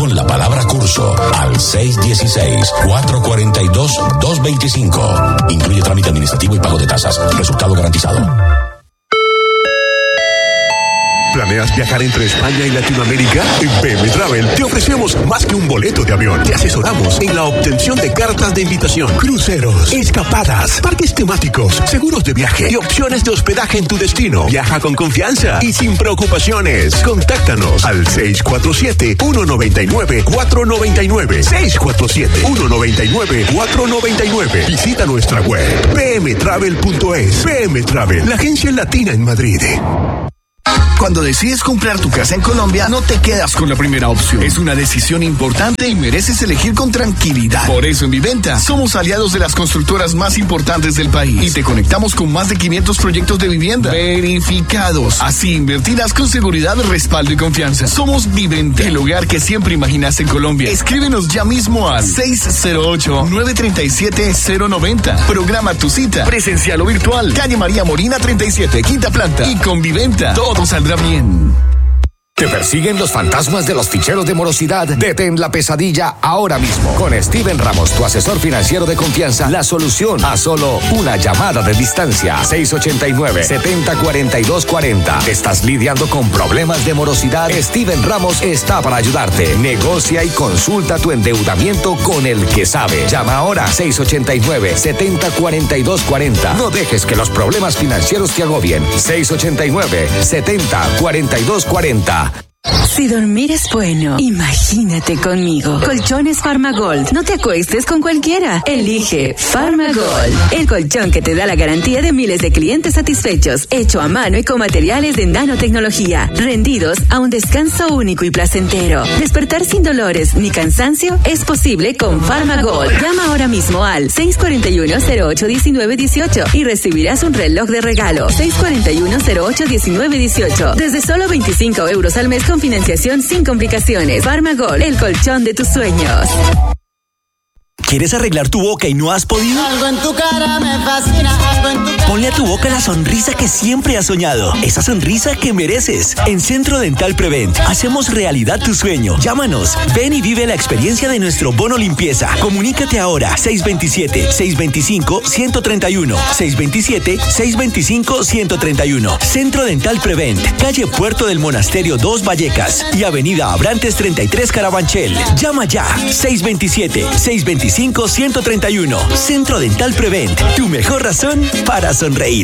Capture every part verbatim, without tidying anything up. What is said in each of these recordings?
Con la palabra curso al seis uno seis, cuatro cuatro dos, dos dos cinco. Incluye trámite administrativo y pago de tasas. Resultado garantizado. ¿Planeas viajar entre España y Latinoamérica? En P M Travel te ofrecemos más que un boleto de avión. Te asesoramos en la obtención de cartas de invitación, cruceros, escapadas, parques temáticos, seguros de viaje y opciones de hospedaje en tu destino. Viaja con confianza y sin preocupaciones. Contáctanos al seis cuatro siete, uno nueve nueve, cuatro nueve nueve. seis cuatro siete, uno nueve nueve, cuatro nueve nueve. Visita nuestra web p m travel punto es. P M Travel, la agencia latina en Madrid. Cuando decides comprar tu casa en Colombia, no te quedas con la primera opción. Es una decisión importante y mereces elegir con tranquilidad. Por eso en Viventa somos aliados de las constructoras más importantes del país y te conectamos con más de quinientos proyectos de vivienda verificados. Así invertirás con seguridad, respaldo y confianza. Somos Viventa, el hogar que siempre imaginaste en Colombia. Escríbenos ya mismo al seis cero ocho, nueve tres siete, cero nueve cero. Programa tu cita, presencial o virtual. Calle María Morina treinta y siete, quinta planta. Y con Viventa todo saldrá bien. ¿Te persiguen los fantasmas de los ficheros de morosidad? Detén la pesadilla ahora mismo. Con Steven Ramos, tu asesor financiero de confianza, la solución a solo una llamada de distancia. seis ocho nueve, siete cero cuatro dos cuatro cero. ¿Estás lidiando con problemas de morosidad? Steven Ramos está para ayudarte. Negocia y consulta tu endeudamiento con el que sabe. Llama ahora seis ocho nueve, siete cero cuatro dos cuatro cero. No dejes que los problemas financieros te agobien. seis ocho nueve, siete cero cuatro dos cuatro cero. Si dormir es bueno, imagínate conmigo. Colchones Farmagold. No te acuestes con cualquiera. Elige Farmagold, el colchón que te da la garantía de miles de clientes satisfechos, hecho a mano y con materiales de nanotecnología, rendidos a un descanso único y placentero. Despertar sin dolores ni cansancio es posible con Farmagold. Llama ahora mismo al seis cuatro uno, cero ocho uno nueve uno ocho y recibirás un reloj de regalo. seis cuatro uno, cero ocho uno nueve uno ocho. Desde solo veinticinco euros al mes con financiación sin complicaciones. Farmagol, el colchón de tus sueños. ¿Quieres arreglar tu boca y no has podido? Algo en tu cara me fascina, algo en tu cara. Ponle a tu boca la sonrisa que siempre has soñado. Esa sonrisa que mereces. En Centro Dental Prevent hacemos realidad tu sueño. Llámanos. Ven y vive la experiencia de nuestro bono limpieza. Comunícate ahora. seis dos siete, seis dos cinco, uno tres uno. seis dos siete, seis dos cinco, uno tres uno. Centro Dental Prevent. Calle Puerto del Monasterio dos Vallecas y Avenida Abrantes treinta y tres Carabanchel. Llama ya. seis dos siete, seis dos cinco, uno tres uno. Centro Dental Prevent, tu mejor razón para sonreír.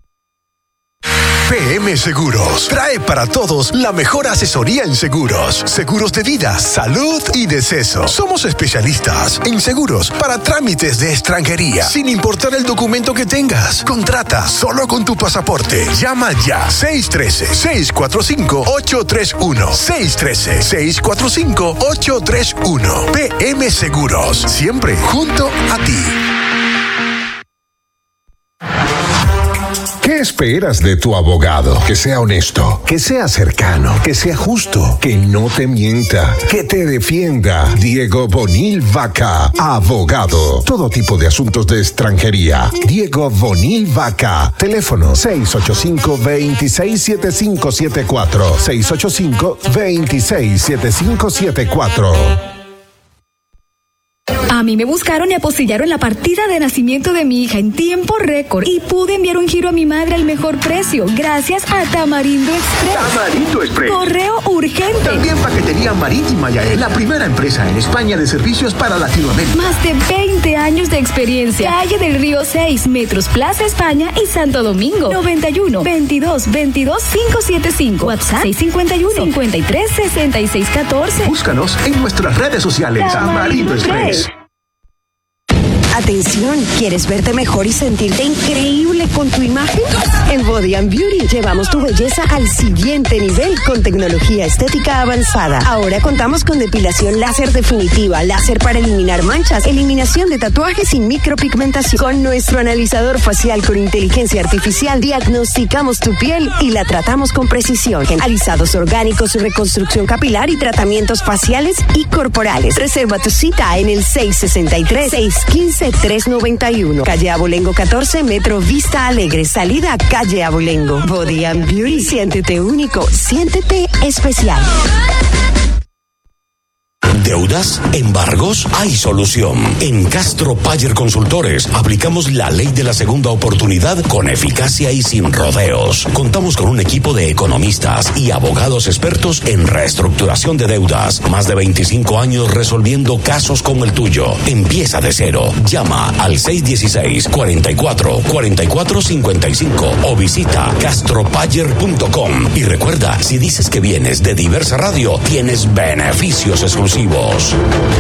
P M Seguros trae para todos la mejor asesoría en seguros. Seguros de vida, salud y deceso. Somos especialistas en seguros para trámites de extranjería, sin importar el documento que tengas. Contrata solo con tu pasaporte. Llama ya. seis uno tres, seis cuatro cinco, ocho tres uno. seis uno tres, seis cuatro cinco, ocho tres uno. P M Seguros, siempre junto a ti. ¿Qué esperas de tu abogado? Que sea honesto, que sea cercano, que sea justo, que no te mienta, que te defienda. Diego Bonil Vaca, abogado. Todo tipo de asuntos de extranjería. Diego Bonil Vaca. Teléfono seis ocho cinco, dos seis siete cinco siete cuatro. seis ocho cinco, dos seis siete cinco siete cuatro. A mí me buscaron y apostillaron la partida de nacimiento de mi hija en tiempo récord y pude enviar un giro a mi madre al mejor precio gracias a Tamarindo Express. Tamarindo Express. Correo urgente. También Paquetería Marítima Yael, la primera empresa en España de servicios para Latinoamérica. Más de veinte años de experiencia. Calle del Río seis, Metros Plaza España y Santo Domingo. noventa y uno, veintidós, veintidós, quinientos setenta y cinco. WhatsApp seis cinco uno, cincuenta y tres, sesenta y seis catorce. Búscanos en nuestras redes sociales. Tamarindo Express. Atención, ¿quieres verte mejor y sentirte increíble con tu imagen? En Body and Beauty llevamos tu belleza al siguiente nivel con tecnología estética avanzada. Ahora contamos con depilación láser definitiva, láser para eliminar manchas, eliminación de tatuajes y micropigmentación. Con nuestro analizador facial con inteligencia artificial diagnosticamos tu piel y la tratamos con precisión. Alisados orgánicos, reconstrucción capilar y tratamientos faciales y corporales. Reserva tu cita en el seis seis tres, seis uno cinco, tres nueve uno. Calle Abolengo catorce, Metro Vista Alegre. Salida Calle Abolengo. Body and Beauty. Siéntete único. Siéntete especial. ¿Deudas? ¿Embargos? Hay solución. En Castro Payer Consultores aplicamos la ley de la segunda oportunidad con eficacia y sin rodeos. Contamos con un equipo de economistas y abogados expertos en reestructuración de deudas. Más de veinticinco años resolviendo casos como el tuyo. Empieza de cero. Llama al seis uno seis, cuatro cuatro, cuatro cuatro cinco cinco o visita castropayer punto com. Y recuerda, si dices que vienes de Diversa Radio, tienes beneficios exclusivos.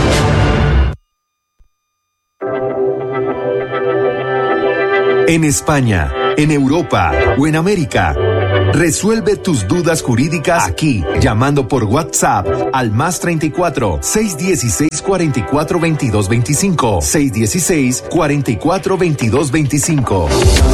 En España, en Europa o en América, resuelve tus dudas jurídicas aquí, llamando por WhatsApp al más treinta y cuatro, seiscientos dieciséis, cuarenta y cuatro, veintidós veinticinco, seiscientos dieciséis, cuarenta y cuatro, veintidós veinticinco.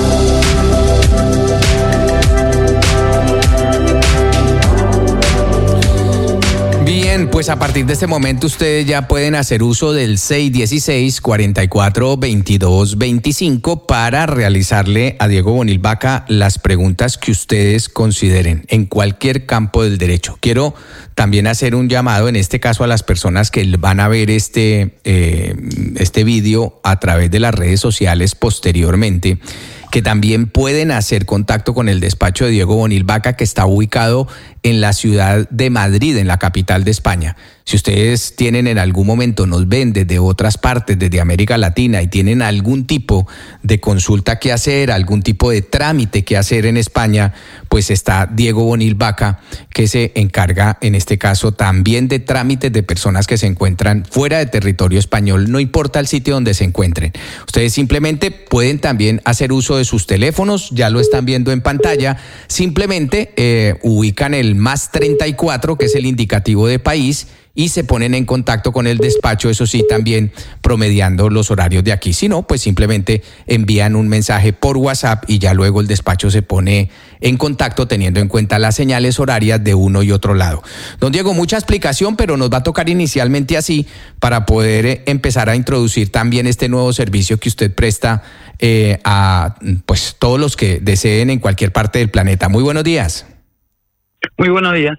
Bien, pues a partir de este momento ustedes ya pueden hacer uso del seis uno seis, cuatro cuatro, veintidós veinticinco para realizarle a Diego Bonil Vaca las preguntas que ustedes consideren en cualquier campo del derecho. Quiero también hacer un llamado en este caso a las personas que van a ver este, eh, este vídeo a través de las redes sociales posteriormente, que también pueden hacer contacto con el despacho de Diego Bonil Vaca, que está ubicado en la ciudad de Madrid, en la capital de España. Si ustedes tienen en algún momento, nos ven desde otras partes, desde América Latina, y tienen algún tipo de consulta que hacer, algún tipo de trámite que hacer en España, pues está Diego Bonil Vaca, que se encarga en este caso también de trámites de personas que se encuentran fuera de territorio español, no importa el sitio donde se encuentren. Ustedes simplemente pueden también hacer uso de sus teléfonos, ya lo están viendo en pantalla, simplemente eh, ubican el más treinta y cuatro, que es el indicativo de país, y se ponen en contacto con el despacho, eso sí, también promediando los horarios de aquí. Si no, pues simplemente envían un mensaje por WhatsApp y ya luego el despacho se pone en contacto teniendo en cuenta las señales horarias de uno y otro lado. Don Diego, mucha explicación, pero nos va a tocar inicialmente así para poder empezar a introducir también este nuevo servicio que usted presta eh, a pues todos los que deseen en cualquier parte del planeta. Muy buenos días. Muy buenos días.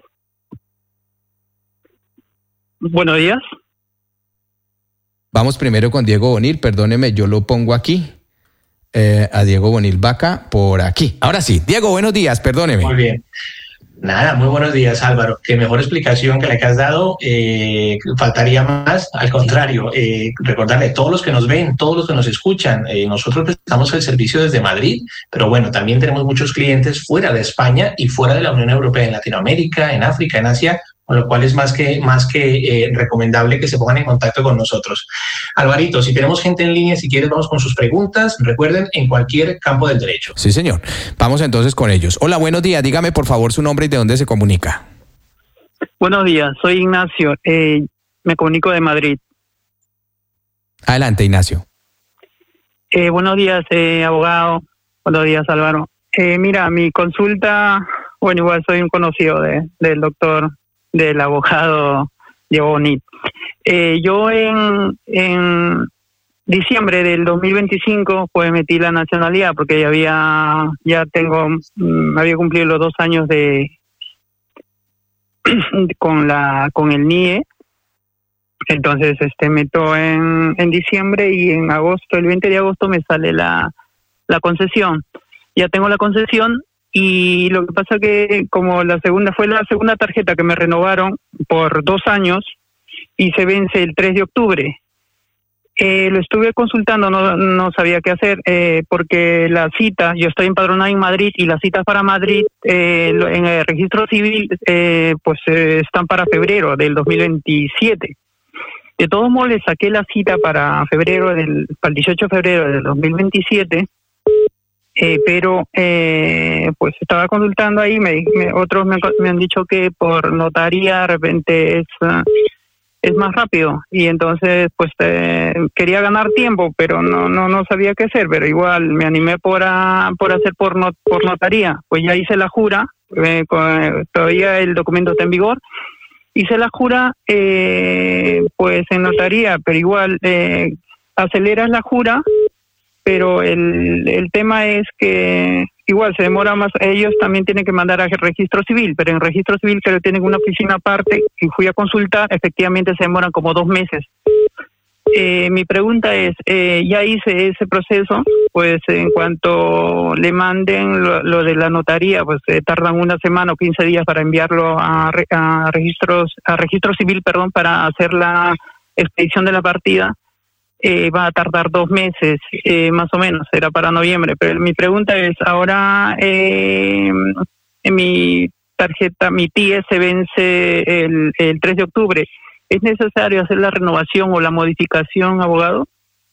Buenos días. Vamos primero con Diego Bonil, perdóneme, yo lo pongo aquí, eh, a Diego Bonil Vaca por aquí. Ahora sí, Diego, buenos días, perdóneme. Muy bien. Nada, muy buenos días, Álvaro. Qué mejor explicación que la que has dado, eh, faltaría más. Al contrario, eh, recordarle a todos los que nos ven, todos los que nos escuchan, eh, nosotros prestamos el servicio desde Madrid, pero bueno, también tenemos muchos clientes fuera de España y fuera de la Unión Europea, en Latinoamérica, en África, en Asia, con lo cual es más que, más que eh, recomendable que se pongan en contacto con nosotros. Alvarito, si tenemos gente en línea, si quieres vamos con sus preguntas, recuerden, en cualquier campo del derecho. Sí, señor. Vamos entonces con ellos. Hola, buenos días, dígame por favor su nombre y de dónde se comunica. Buenos días, soy Ignacio, eh, me comunico de Madrid. Adelante, Ignacio. Eh, buenos días, eh, abogado. Buenos días, Álvaro. Eh, mira, mi consulta, bueno, igual soy un conocido de, del doctor, del abogado Diego Bonil. Eh, yo en, en diciembre del dos mil veinticinco pues metí la nacionalidad porque ya había, ya tengo, mm, había cumplido los dos años de con la con el N I E. Entonces este meto en, en diciembre y en agosto, el veinte de agosto me sale la, la concesión. Ya tengo la concesión. Y lo que pasa que como la segunda fue la segunda tarjeta que me renovaron por dos años y se vence el tres de octubre. Eh, lo estuve consultando, no, no sabía qué hacer eh, porque la cita, yo estoy empadronada en Madrid y las citas para Madrid eh, en el registro civil eh, pues eh, están para febrero del dos mil veintisiete. De todos modos le saqué la cita para febrero del, para el dieciocho de febrero del dos mil veintisiete. Eh, pero eh, pues estaba consultando ahí, me, me, otros me, me han dicho que por notaría de repente es, uh, es más rápido y entonces pues eh, quería ganar tiempo, pero no no no sabía qué hacer, pero igual me animé por a, por hacer por, not, por notaría, pues ya hice la jura, eh, con, todavía el documento está en vigor, hice la jura eh, pues en notaría, pero igual eh, aceleras la jura. Pero el, el tema es que igual se demora más, ellos también tienen que mandar a registro civil, pero en registro civil que tienen una oficina aparte, y fui a consultar, efectivamente se demoran como dos meses. Eh, mi pregunta es, eh, ya hice ese proceso, pues en cuanto le manden lo, lo de la notaría, pues eh, tardan una semana o quince días para enviarlo a, a registros, a registro civil, perdón, para hacer la expedición de la partida. Eh, va a tardar dos meses, eh, más o menos, será para noviembre. Pero mi pregunta es, ahora eh, en mi tarjeta, mi T I E se vence el, el tres de octubre. ¿Es necesario hacer la renovación o la modificación, abogado?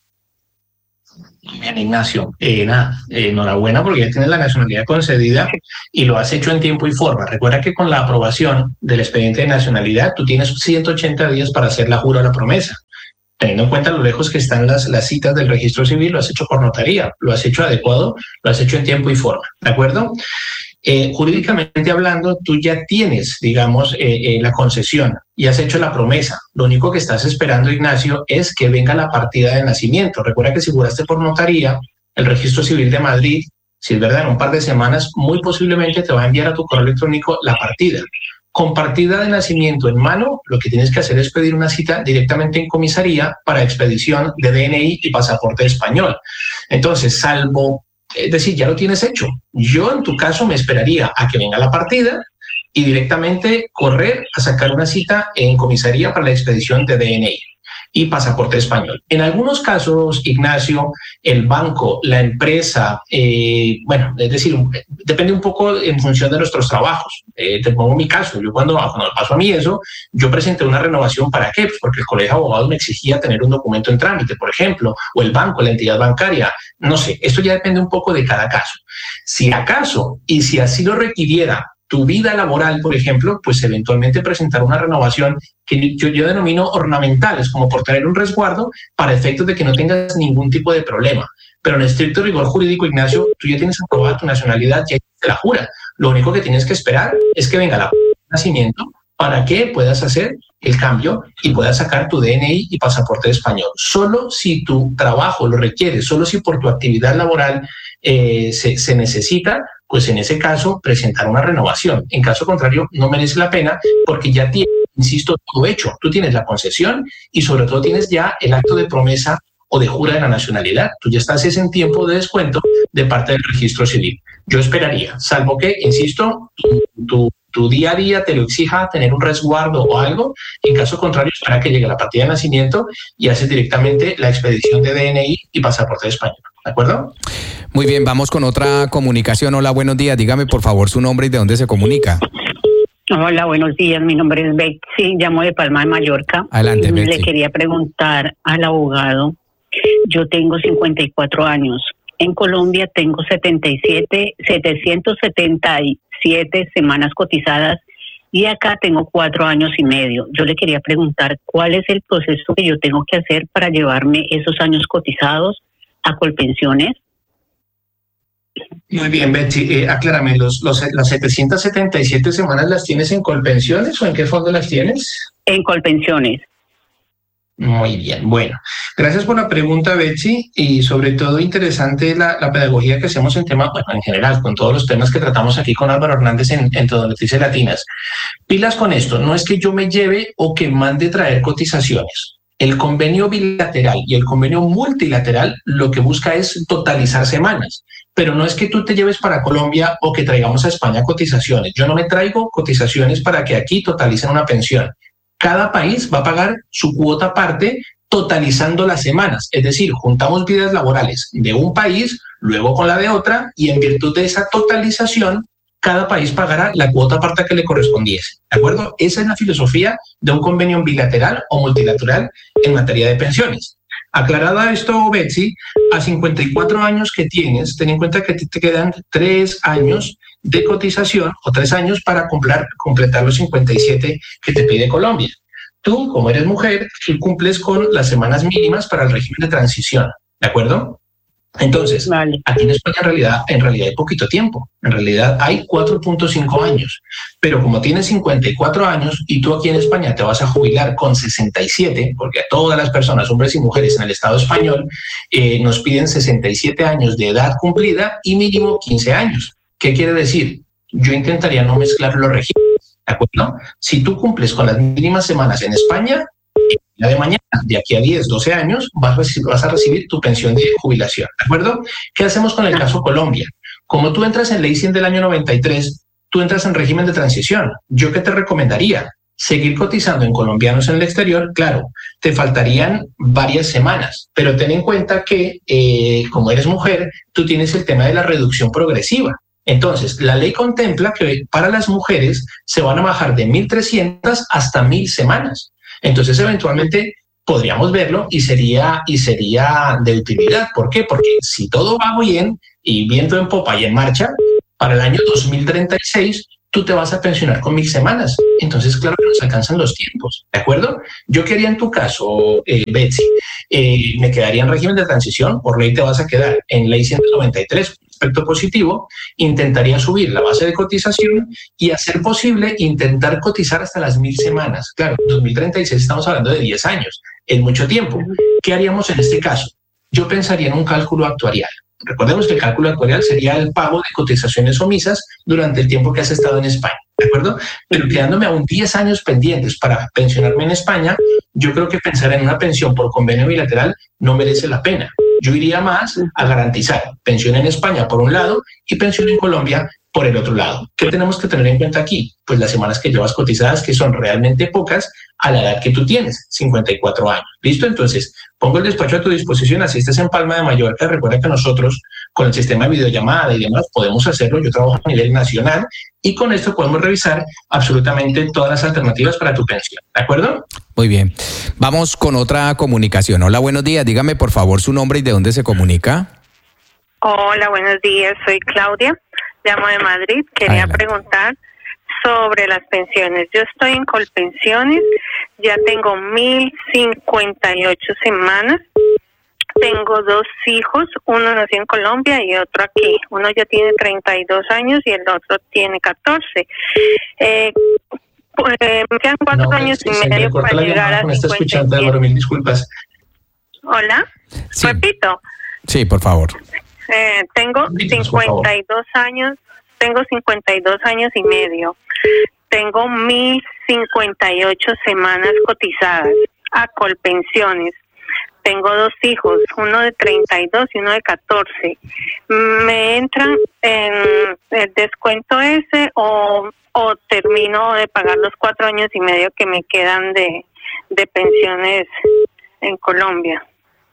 Bien, Ignacio, eh, nada, eh, enhorabuena porque ya tienes la nacionalidad concedida y lo has hecho en tiempo y forma. Recuerda que con la aprobación del expediente de nacionalidad tú tienes ciento ochenta días para hacer la jura o la promesa. Teniendo en cuenta lo lejos que están las, las citas del registro civil, lo has hecho por notaría, lo has hecho adecuado, lo has hecho en tiempo y forma, ¿de acuerdo? Eh, jurídicamente hablando, tú ya tienes, digamos, eh, eh, la concesión y has hecho la promesa. Lo único que estás esperando, Ignacio, es que venga la partida de nacimiento. Recuerda que si juraste por notaría, el registro civil de Madrid, si es verdad, en un par de semanas, muy posiblemente te va a enviar a tu correo electrónico la partida. Con partida de nacimiento en mano, lo que tienes que hacer es pedir una cita directamente en comisaría para expedición de D N I y pasaporte español. Entonces, salvo, es decir, ya lo tienes hecho. Yo, en tu caso, me esperaría a que venga la partida y directamente correr a sacar una cita en comisaría para la expedición de D N I y pasaporte español. En algunos casos, Ignacio, el banco, la empresa, eh, bueno, es decir, depende un poco en función de nuestros trabajos. Eh, te pongo mi caso. Yo cuando, cuando pasó a mí eso, yo presenté una renovación. ¿Para qué? Pues porque el colegio de abogados me exigía tener un documento en trámite, por ejemplo, o el banco, la entidad bancaria. No sé, esto ya depende un poco de cada caso. Si acaso, y si así lo requiriera tu vida laboral, por ejemplo, pues eventualmente presentar una renovación que yo, yo denomino ornamentales, como por tener un resguardo para efectos de que no tengas ningún tipo de problema. Pero en estricto rigor jurídico, Ignacio, tú ya tienes aprobada tu nacionalidad, ya te la jura. Lo único que tienes que esperar es que venga la nacimiento para que puedas hacer el cambio y puedas sacar tu D N I y pasaporte español. Solo si tu trabajo lo requiere, solo si por tu actividad laboral eh, se, se necesita, pues en ese caso presentar una renovación. En caso contrario, no merece la pena porque ya tienes, insisto, todo hecho. Tú tienes la concesión y sobre todo tienes ya el acto de promesa o de jura de la nacionalidad. Tú ya estás en tiempo de descuento de parte del registro civil. Yo esperaría, salvo que, insisto, tu, tu, tu día a día te lo exija tener un resguardo o algo. En caso contrario, espera que llegue la partida de nacimiento y haces directamente la expedición de D N I y pasaporte español. ¿De acuerdo? Muy bien, vamos con otra comunicación. Hola, buenos días. Dígame, por favor, su nombre y de dónde se comunica. Hola, buenos días. Mi nombre es Betsy, llamo de Palma de Mallorca. Adelante, Betsy. Le quería preguntar al abogado, yo tengo cincuenta y cuatro años. En Colombia tengo setenta y siete, setecientas setenta y siete semanas cotizadas y acá tengo cuatro años y medio. Yo le quería preguntar cuál es el proceso que yo tengo que hacer para llevarme esos años cotizados a Colpensiones. Muy bien, Betsy, eh, aclárame, los, los, ¿las setecientas setenta y siete semanas las tienes en Colpensiones o en qué fondo las tienes? En Colpensiones. Muy bien, bueno, gracias por la pregunta, Betsy, y sobre todo interesante la, la pedagogía que hacemos en temas, bueno, en general, con todos los temas que tratamos aquí con Álvaro Hernández en, en Todo Noticias Latinas. Pilas con esto, no es que yo me lleve o que mande traer cotizaciones. El convenio bilateral y el convenio multilateral lo que busca es totalizar semanas, pero no es que tú te lleves para Colombia o que traigamos a España cotizaciones. Yo no me traigo cotizaciones para que aquí totalicen una pensión. Cada país va a pagar su cuota aparte totalizando las semanas, es decir, juntamos vidas laborales de un país, luego con la de otra, y en virtud de esa totalización, cada país pagará la cuota aparte que le correspondiese, ¿de acuerdo? Esa es la filosofía de un convenio bilateral o multilateral en materia de pensiones. Aclarada esto, Betsy, a cincuenta y cuatro años que tienes, ten en cuenta que te quedan tres años de cotización o tres años para completar, completar los cincuenta y siete que te pide Colombia. Tú, como eres mujer, tú cumples con las semanas mínimas para el régimen de transición, ¿de acuerdo? Entonces, vale. Aquí en España en realidad, en realidad hay poquito tiempo, en realidad hay cuatro punto cinco años, pero como tienes cincuenta y cuatro años y tú aquí en España te vas a jubilar con sesenta y siete, porque a todas las personas, hombres y mujeres en el Estado español, eh, nos piden sesenta y siete años de edad cumplida y mínimo quince años. ¿Qué quiere decir? Yo intentaría no mezclar los regímenes, ¿de acuerdo? Si tú cumples con las mínimas semanas en España, la de mañana, de aquí a diez, doce años, vas a, recibir, vas a recibir tu pensión de jubilación, ¿de acuerdo? ¿Qué hacemos con el caso Colombia? Como tú entras en Ley cien del año noventa y tres, tú entras en régimen de transición. ¿Yo qué te recomendaría? Seguir cotizando en colombianos en el exterior. Claro, te faltarían varias semanas, pero ten en cuenta que, eh, como eres mujer, tú tienes el tema de la reducción progresiva. Entonces, la ley contempla que para las mujeres se van a bajar de mil trescientas hasta mil semanas. Entonces, eventualmente podríamos verlo y sería, y sería de utilidad. ¿Por qué? Porque si todo va bien y viento en popa y en marcha, para el año dos mil treinta y seis tú te vas a pensionar con mil semanas. Entonces, claro que nos alcanzan los tiempos, ¿de acuerdo? Yo quería en tu caso, eh, Betsy, eh, me quedaría en régimen de transición, por ley te vas a quedar en ley ciento noventa y tres, aspecto positivo, intentaría subir la base de cotización y, a ser posible, intentar cotizar hasta las mil semanas. Claro, dos mil treinta y seis estamos hablando de diez años, es mucho tiempo. ¿Qué haríamos en este caso? Yo pensaría en un cálculo actuarial. Recordemos que el cálculo actuarial sería el pago de cotizaciones omisas durante el tiempo que has estado en España, ¿de acuerdo? Pero quedándome aún diez años pendientes para pensionarme en España, yo creo que pensar en una pensión por convenio bilateral no merece la pena. Yo iría más a garantizar pensión en España por un lado y pensión en Colombia por el otro lado. ¿Qué tenemos que tener en cuenta aquí? Pues las semanas que llevas cotizadas, que son realmente pocas a la edad que tú tienes, cincuenta y cuatro años. ¿Listo? Entonces, pongo el despacho a tu disposición, así estés en Palma de Mallorca. Recuerda que nosotros, con el sistema de videollamada y demás, podemos hacerlo. Yo trabajo a nivel nacional y con esto podemos revisar absolutamente todas las alternativas para tu pensión. ¿De acuerdo? Muy bien. Vamos con otra comunicación. Hola, buenos días. Dígame, por favor, su nombre y de dónde se comunica. Hola, buenos días. Soy Claudia. Llamo de Madrid. Quería Adelante. preguntar sobre las pensiones. Yo estoy en Colpensiones, ya tengo mil cincuenta y ocho semanas. Tengo dos hijos, uno nació en Colombia y otro aquí. Uno ya tiene treinta y dos años y el otro tiene catorce. Eh, pues, me quedan cuatro no, años y medio para llegar a cincuenta y siete. Mil disculpas. Hola, sí. Repito. Sí, por favor. Eh, tengo cincuenta y dos años, tengo cincuenta y dos años y medio. Tengo mil cincuenta y ocho semanas cotizadas a Colpensiones. Tengo dos hijos, uno de treinta y dos y uno de catorce. ¿Me entran en el descuento ese o, o termino de pagar los cuatro años y medio que me quedan de, de pensiones en Colombia?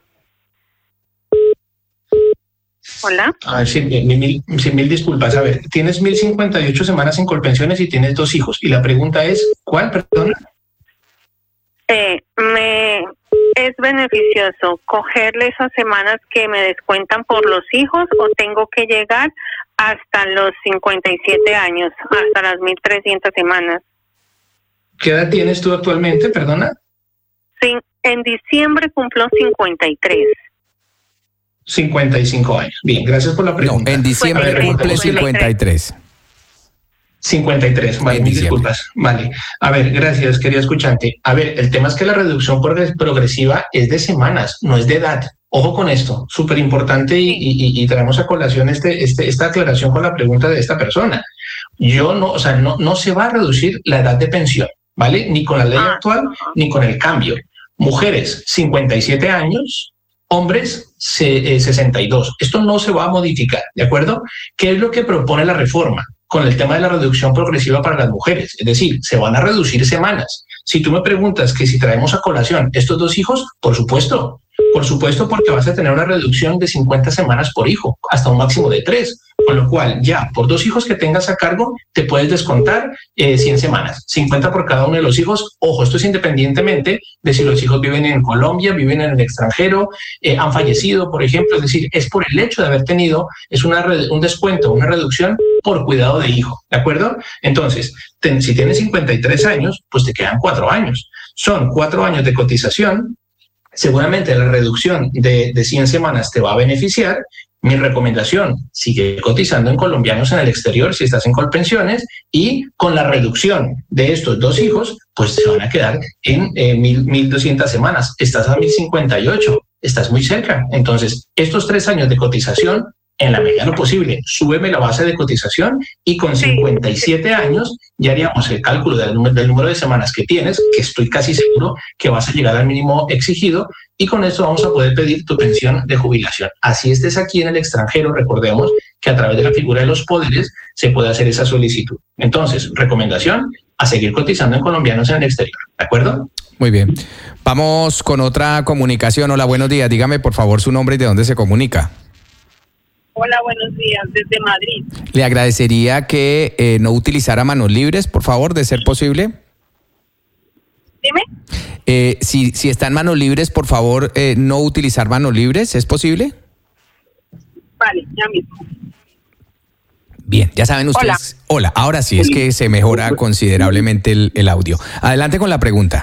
Hola. A ver, sí, mil, mil, sí, mil disculpas. A ver, tienes mil cincuenta y ocho semanas en Colpensiones y tienes dos hijos. Y la pregunta es, ¿cuál, perdón? Eh, me es beneficioso cogerle esas semanas que me descuentan por los hijos o tengo que llegar hasta los cincuenta y siete años, hasta las mil trescientas semanas. ¿Qué edad tienes tú actualmente, perdona? Sí, en diciembre cumplo cincuenta y tres. cincuenta y cinco años. Bien, gracias por la pregunta. No, en diciembre ver, cumple cincuenta y tres. cincuenta y tres, vale, mil disculpas. Vale. A ver, gracias, querido escuchante. A ver, el tema es que la reducción progresiva es de semanas, no es de edad. Ojo con esto, súper importante y, y, y traemos a colación este, este, esta aclaración con la pregunta de esta persona. Yo no, o sea, no, no se va a reducir la edad de pensión, ¿vale? Ni con la ley actual, ni con el cambio. Mujeres, cincuenta y siete años, hombres, sesenta y dos. Esto no se va a modificar, ¿de acuerdo? ¿Qué es lo que propone la reforma con el tema de la reducción progresiva para las mujeres? Es decir, se van a reducir semanas. Si tú me preguntas que si traemos a colación estos dos hijos, por supuesto, por supuesto, porque vas a tener una reducción de cincuenta semanas por hijo, hasta un máximo de tres. Con lo cual, ya, por dos hijos que tengas a cargo, te puedes descontar eh, cien semanas, cincuenta por cada uno de los hijos. Ojo, esto es independientemente de si los hijos viven en Colombia, viven en el extranjero, eh, han fallecido, por ejemplo. Es decir, es por el hecho de haber tenido, es una un descuento, una reducción por cuidado de hijo, ¿de acuerdo? Entonces, ten, si tienes cincuenta y tres años, pues te quedan cuatro años. Son cuatro años de cotización, seguramente la reducción de, de cien semanas te va a beneficiar. Mi recomendación, sigue cotizando en colombianos en el exterior si estás en Colpensiones, y con la reducción de estos dos hijos, pues se van a quedar en eh, mil doscientas semanas. Estás a mil cincuenta y ocho, estás muy cerca. Entonces, estos tres años de cotización, en la medida de lo posible, súbeme la base de cotización y con cincuenta y siete años ya haríamos el cálculo del número, del número de semanas que tienes, que estoy casi seguro que vas a llegar al mínimo exigido, y con eso vamos a poder pedir tu pensión de jubilación. Así estés aquí en el extranjero, recordemos que a través de la figura de los poderes se puede hacer esa solicitud. Entonces, recomendación, a seguir cotizando en colombianos en el exterior, ¿de acuerdo? Muy bien. Vamos con otra comunicación. Hola, buenos días. Dígame, por favor, su nombre y de dónde se comunica. Hola, buenos días, desde Madrid. Le agradecería que eh, no utilizara manos libres, por favor, de ser posible. Dime. Eh, si, si están manos libres, por favor, eh, no utilizar manos libres, ¿es posible? Vale, ya mismo. Bien, ya saben ustedes. Hola, Hola ahora sí, es que se mejora considerablemente el, el audio. Adelante con la pregunta.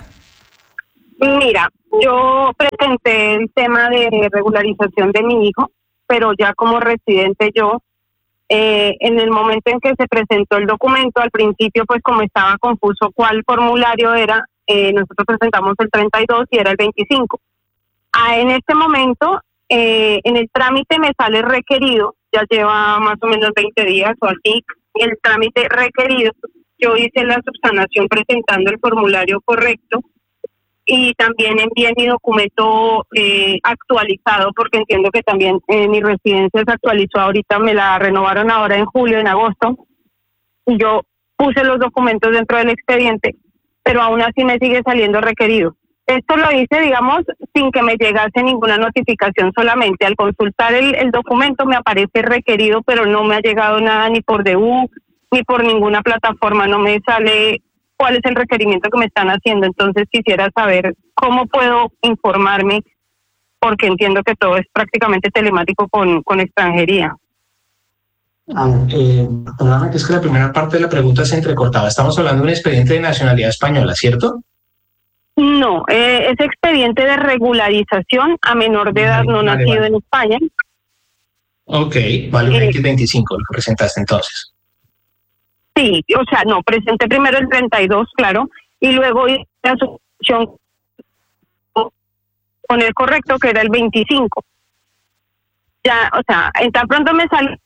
Mira, yo presenté el tema de regularización de mi hijo, pero ya como residente yo, eh, en el momento en que se presentó el documento, al principio pues como estaba confuso cuál formulario era, eh, nosotros presentamos el treinta y dos y era el veinticinco. Ah, en este momento, eh, en el trámite me sale requerido, ya lleva más o menos veinte días o así, el trámite requerido, yo hice la subsanación presentando el formulario correcto, y también envié mi documento eh, actualizado, porque entiendo que también eh, mi residencia se actualizó ahorita, me la renovaron ahora en julio, en agosto, y yo puse los documentos dentro del expediente, pero aún así me sigue saliendo requerido. Esto lo hice, digamos, sin que me llegase ninguna notificación, solamente al consultar el, el documento me aparece requerido, pero no me ha llegado nada ni por D U, ni por ninguna plataforma, no me sale cuál es el requerimiento que me están haciendo. Entonces quisiera saber cómo puedo informarme, porque entiendo que todo es prácticamente telemático con, con extranjería. Ah, eh, es que la primera parte de la pregunta se entrecortaba. Estamos hablando de un expediente de nacionalidad española, ¿cierto? No, eh, es expediente de regularización a menor de edad, vale, no vale, nacido vale. en España. Ok, vale, un X veinticinco lo presentaste entonces. Sí, o sea, no, presenté primero el treinta y dos, claro, y luego hice la suscripción con el correcto, que era el veinticinco. Ya, o sea, en tan pronto me sale,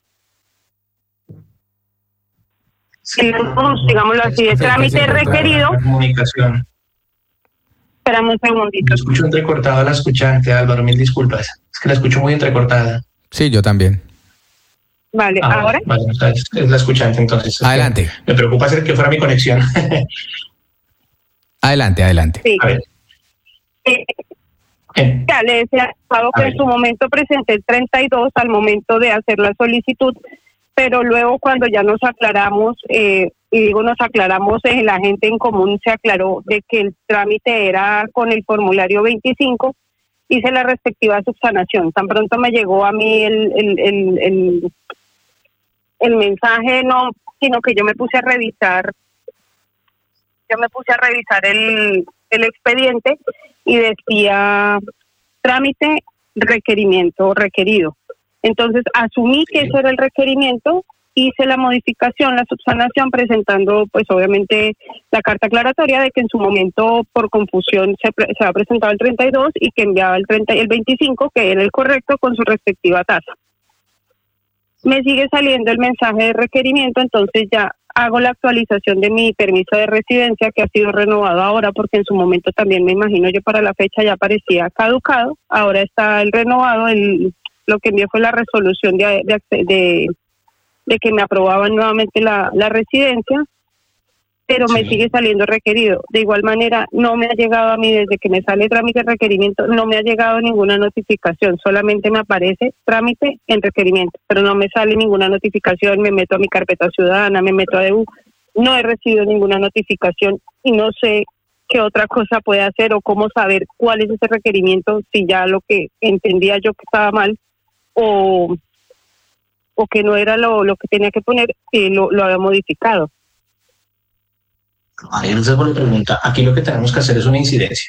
sí, digámoslo así, de trámite requerido. Comunicación. Espérame un segundito. Me escucho entrecortada la escuchante, Álvaro, mil disculpas. Es que la escucho muy entrecortada. Sí, yo también. Vale, ah, ¿ahora? Vale, es, es la escuchante entonces. Adelante. Me preocupa hacer que fuera mi conexión. adelante, adelante. Sí. A ver. Eh, eh. Ya le decía que en su momento presenté el treinta y dos al momento de hacer la solicitud, pero luego cuando ya nos aclaramos, eh, y digo nos aclaramos, eh, la gente en común se aclaró de que el trámite era con el formulario veinticinco, hice la respectiva subsanación. Tan pronto me llegó a mí el, el, el, el, el mensaje, no, sino que yo me puse a revisar, yo me puse a revisar el, el expediente y decía trámite, requerimiento, requerido. Entonces asumí que eso era el requerimiento, hice la modificación, la subsanación, presentando pues obviamente la carta aclaratoria de que en su momento por confusión se, pre se ha presentado el treinta y dos y que enviaba el, treinta, el veinticinco, que era el correcto con su respectiva tasa. Me sigue saliendo el mensaje de requerimiento, entonces ya hago la actualización de mi permiso de residencia, que ha sido renovado ahora, porque en su momento también me imagino yo para la fecha ya parecía caducado, ahora está el renovado, el, lo que envié fue la resolución de, de, de de que me aprobaban nuevamente la, la residencia, pero sí. me sigue saliendo requerido. De igual manera, no me ha llegado a mí, desde que me sale trámite de requerimiento, no me ha llegado ninguna notificación, solamente me aparece trámite en requerimiento, pero no me sale ninguna notificación, me meto a mi carpeta ciudadana, me meto a D U, no he recibido ninguna notificación y no sé qué otra cosa puede hacer o cómo saber cuál es ese requerimiento, si ya lo que entendía yo que estaba mal, o... o que no era lo, lo que tenía que poner, y lo, lo había modificado. Vale, no sé por la pregunta. Aquí lo que tenemos que hacer es una incidencia.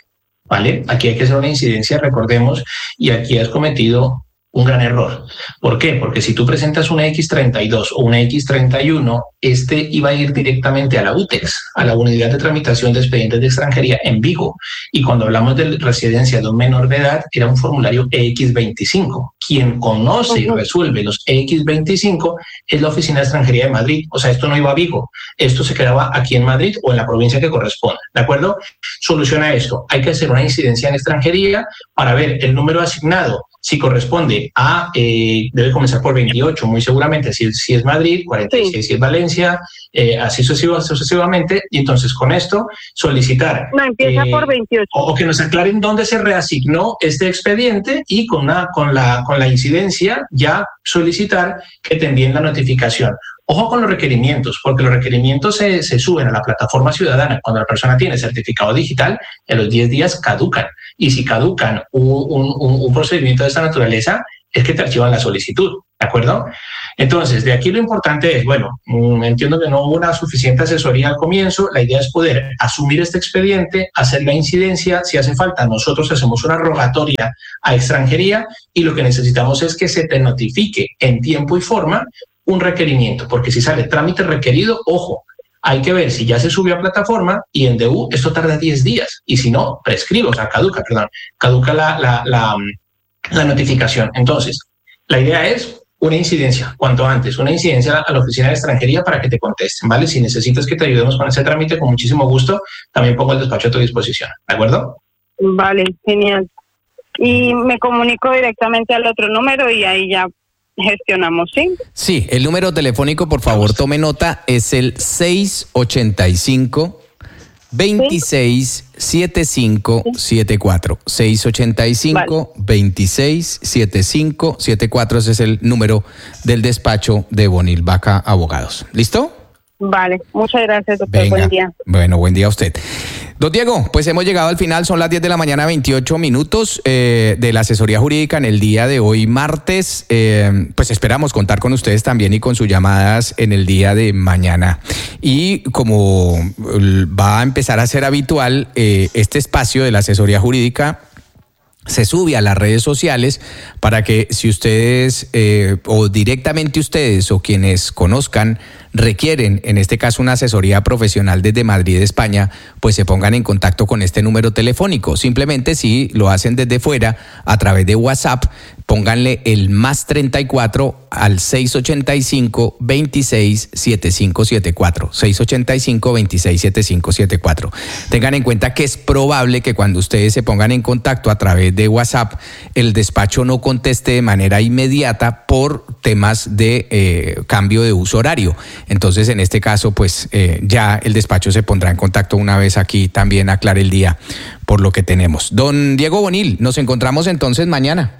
¿vale? Aquí hay que hacer una incidencia, recordemos, y aquí has cometido un gran error. ¿Por qué? Porque si tú presentas una equis treinta y dos o una equis treinta y uno, este iba a ir directamente a la UTEX, a la Unidad de Tramitación de Expedientes de Extranjería en Vigo. Y cuando hablamos de residencia de un menor de edad, era un formulario E X veinticinco. Quien conoce y resuelve los E X veinticinco es la Oficina de Extranjería de Madrid. O sea, esto no iba a Vigo, esto se quedaba aquí en Madrid o en la provincia que corresponda, ¿de acuerdo? Soluciona esto. Hay que hacer una incidencia en extranjería para ver el número asignado. Si corresponde a, eh, debe comenzar por veintiocho, muy seguramente, si, si es Madrid, cuarenta y seis sí. Si es Valencia, eh, así sucesivo, sucesivamente, y entonces con esto solicitar... No, empieza eh, por veintiocho. O, o que nos aclaren dónde se reasignó este expediente y con, una, con, la, con la incidencia ya solicitar que te envíen la notificación. Ojo con los requerimientos, porque los requerimientos se, se suben a la plataforma ciudadana cuando la persona tiene certificado digital y a los diez días caducan. Y si caducan un, un, un procedimiento de esta naturaleza, es que te archivan la solicitud, ¿de acuerdo? Entonces, de aquí lo importante es, bueno, entiendo que no hubo una suficiente asesoría al comienzo, la idea es poder asumir este expediente, hacer la incidencia, si hace falta, nosotros hacemos una rogatoria a extranjería y lo que necesitamos es que se te notifique en tiempo y forma un requerimiento, porque si sale trámite requerido, ojo, hay que ver si ya se subió a plataforma y en D U esto tarda diez días y si no, prescribe, o sea, caduca, perdón, caduca la, la, la, la notificación. Entonces, la idea es una incidencia, cuanto antes, una incidencia a la oficina de extranjería para que te contesten, ¿vale? Si necesitas que te ayudemos con ese trámite, con muchísimo gusto, también pongo el despacho a tu disposición, ¿de acuerdo? Vale, genial. Y me comunico directamente al otro número y ahí ya gestionamos, ¿sí? Sí, el número telefónico, por favor, tome nota, es el seis ochenta y cinco, veintiséis, setenta y cinco setenta y cuatro. seis ochenta y cinco, veintiséis, setenta y cinco setenta y cuatro, ese es el número del despacho de Bonil Vaca Abogados. ¿Listo? Vale, muchas gracias, doctor. Venga. Buen día. Bueno, buen día a usted. Don Diego, pues hemos llegado al final, son las diez de la mañana, veintiocho minutos eh, de la asesoría jurídica en el día de hoy, martes. Eh, pues esperamos contar con ustedes también y con sus llamadas en el día de mañana. Y como va a empezar a ser habitual, eh, este espacio de la asesoría jurídica se sube a las redes sociales para que si ustedes eh, o directamente ustedes o quienes conozcan requieren, en este caso una asesoría profesional desde Madrid, España, pues se pongan en contacto con este número telefónico. Simplemente si lo hacen desde fuera a través de WhatsApp, pónganle el más treinta y cuatro al seis ochenta y cinco, veintiséis, setenta y cinco setenta y cuatro. seis ochenta y cinco, veintiséis, setenta y cinco setenta y cuatro. Tengan en cuenta que es probable que cuando ustedes se pongan en contacto a través de WhatsApp, el despacho no conteste de manera inmediata por temas de eh, cambio de uso horario. Entonces, en este caso, pues eh, ya el despacho se pondrá en contacto una vez aquí también aclare el día por lo que tenemos. Don Diego Bonil, nos encontramos entonces mañana.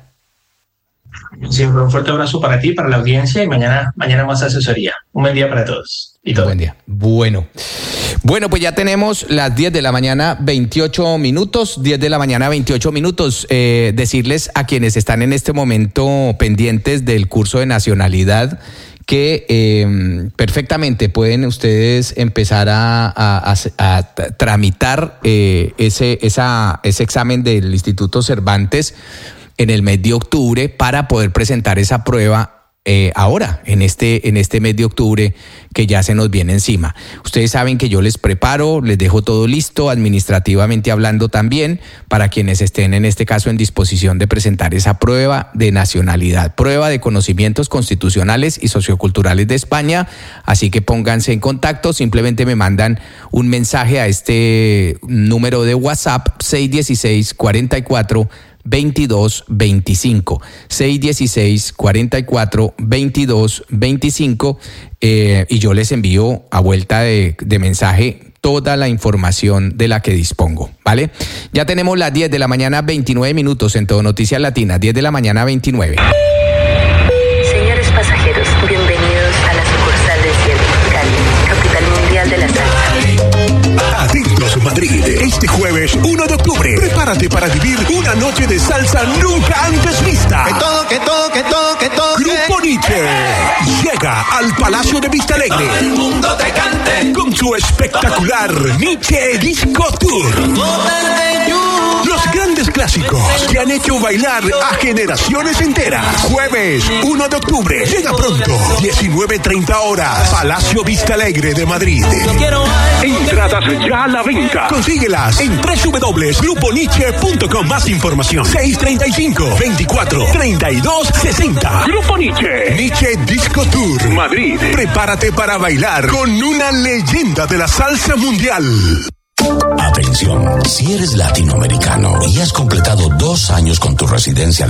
Siempre un fuerte abrazo para ti, para la audiencia y mañana, mañana más asesoría. Un buen día para todos. Y todo. Buen día. Bueno. Bueno, pues ya tenemos las diez de la mañana, veintiocho minutos. diez de la mañana, veintiocho minutos. Eh, decirles a quienes están en este momento pendientes del curso de nacionalidad que eh, perfectamente pueden ustedes empezar a, a, a, a tramitar eh, ese, esa, ese examen del Instituto Cervantes en el mes de octubre para poder presentar esa prueba eh, ahora, en este, en este mes de octubre que ya se nos viene encima. Ustedes saben que yo les preparo, les dejo todo listo, administrativamente hablando también, para quienes estén en este caso en disposición de presentar esa prueba de nacionalidad, prueba de conocimientos constitucionales y socioculturales de España. Así que pónganse en contacto, simplemente me mandan un mensaje a este número de WhatsApp seis dieciséis, cuarenta y cuatro, veintidós veinticinco, seis dieciséis, cuarenta y cuatro, veintidós veinticinco, eh, y yo les envío a vuelta de, de mensaje toda la información de la que dispongo, ¿vale? Ya tenemos las diez de la mañana, veintinueve minutos en Todo Noticias Latinas, diez de la mañana, veintinueve. Señores pasajeros, bienvenidos a la sucursal de Cielo, Cali, capital mundial de la salsa. Atentos Madrid, este jueves uno de octubre, prepárate para vivir una noche de salsa nunca antes vista. Que todo, que todo, que todo, que todo. Grupo Nietzsche llega al Palacio de Vista Alegre. Todo el mundo te cante. Con su espectacular Nietzsche Disco Tour. Los grandes clásicos que han hecho bailar a generaciones enteras. Jueves uno de octubre. Llega pronto. diecinueve treinta horas. Palacio Vista Alegre de Madrid. Entradas ya a la venta. Consíguelas en doble u doble u doble u punto grupo nietzsche punto com. Más información. seis treinta y cinco, veinticuatro, treinta y dos, sesenta. Grupo Nietzsche. Nietzsche Disco Tour. Madrid. Prepárate para bailar con una leyenda de la salsa mundial. Atención, si eres latinoamericano y has completado dos años con tu residencia